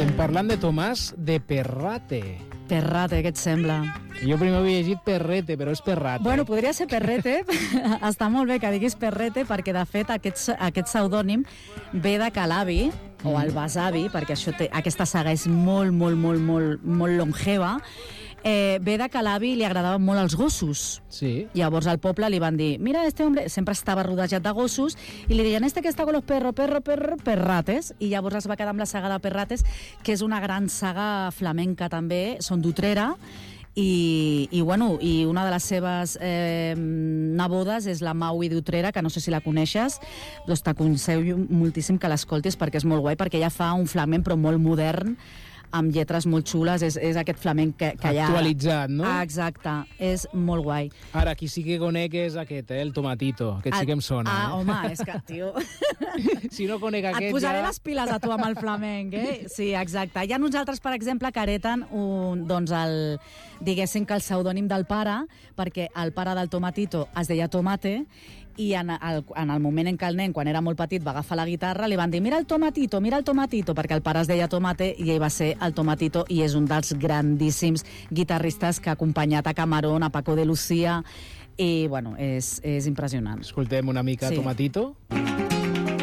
Estem parlant de Tomàs de Perrate. Perrate, què et sembla? Jo primer havia llegit Perrete, però és Perrate. Bueno, podria ser Perrete. Està molt bé que diguis Perrete, perquè de fet aquest pseudònim ve de Calavi, o el besavi, perquè aquesta saga és molt longeva. Ve de que a l'avi li agradaven molt els gossos. Sí. Llavors al poble li van dir, mira, este hombre sempre estava rodejat de gossos, i li deien, que està con los perrates, i llavors es va quedar amb la saga de Perrates, que és una gran saga flamenca també, són d'Utrera, i una de les seves nebodes és la Maui d'Utrera, que no sé si la coneixes, doncs t'aconsello moltíssim que l'escoltis perquè és molt guai, perquè ella fa un flamenc però molt modern, amb lletres molt xules, és aquest flamenc que hi ha... Actualitzat, no? Exacte, és molt guai. Ara, qui sí que conec és aquest, el Tomatito, aquest sí que em sona. Home, és que, tio... Si no conec aquest, et posaré les piles a tu amb el flamenc, Sí, exacte. Hi ha uns altres, per exemple, que hereten diguéssim que el pseudònim del pare, perquè el pare del Tomatito es deia Tomate, i en el moment en què el nen, quan era molt petit, va agafar la guitarra, li van dir mira el Tomatito, perquè el pare es deia Tomate i ell va ser el Tomatito, i és un dels grandíssims guitarristes que ha acompanyat a Camarón, a Paco de Lucía, i bueno, és impressionant. Escoltem una mica Sí. Tomatito.